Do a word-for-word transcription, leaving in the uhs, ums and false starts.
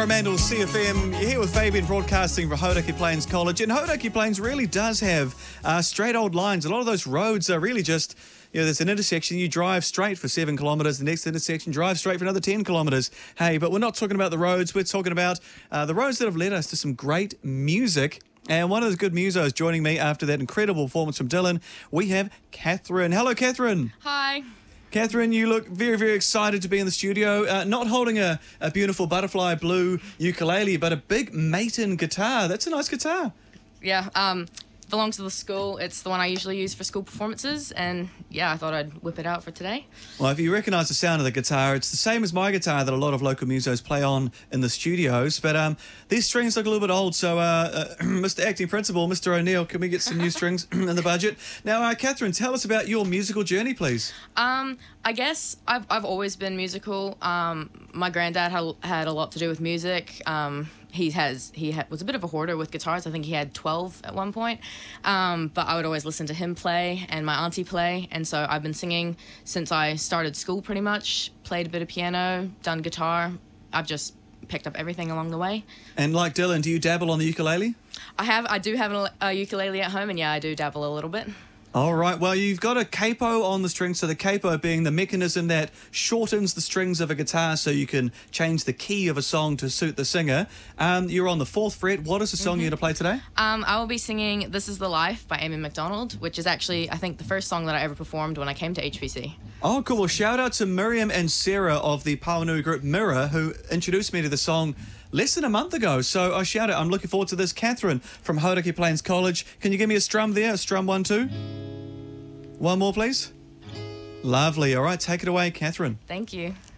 Coromandel C F M. You're here with Fabian broadcasting for Hauraki Plains College. And Hauraki Plains really does have uh, straight old lines. A lot of those roads are really just, you know, there's an intersection, you drive straight for seven kilometres, the next intersection, drive straight for another ten kilometres. Hey, but we're not talking about the roads, we're talking about uh, the roads that have led us to some great music. And one of those good musos joining me after that incredible performance from Dylan, we have Catherine. Hello, Catherine. Hi. Catherine, you look very, very excited to be in the studio, uh, not holding a, a beautiful butterfly blue ukulele, but a big Maton guitar. That's a nice guitar. Yeah, um, belongs to the school. It's the one I usually use for school performances, and yeah, I thought I'd whip it out for today. Well, if you recognise the sound of the guitar, it's the same as my guitar that a lot of local musos play on in the studios, but um, these strings look a little bit old, so uh, uh, Mister Acting Principal, Mister O'Neill, can we get some new strings in the budget? Now, uh, Catherine, tell us about your musical journey, please. Um, I guess I've, I've always been musical. Um, my granddad had, had a lot to do with music. Um, he has he ha- was a bit of a hoarder with guitars. I think he had twelve at one point. Um, but I would always listen to him play and my auntie play. And so I've been singing since I started school pretty much. Played a bit of piano, done guitar. I've just picked up everything along the way. And like Dylan, do you dabble on the ukulele? I have. I do have an, a ukulele at home, and yeah, I do dabble a little bit. All right, well, you've got a capo on the string, so the capo being the mechanism that shortens the strings of a guitar so you can change the key of a song to suit the singer. Um, you're on the fourth fret. What is the song mm-hmm. you're going to play today? Um, I will be singing This Is the Life by Amy McDonald, which is actually, I think, the first song that I ever performed when I came to H P C. Oh, cool. Well, shout out to Miriam and Sarah of the Pawanui group Mirror, who introduced me to the song less than a month ago. So I shout out, I'm looking forward to this. Catherine from Hauraki Plains College. Can you give me a strum there? A strum one, two? One more, please. Lovely. All right, take it away, Catherine. Thank you.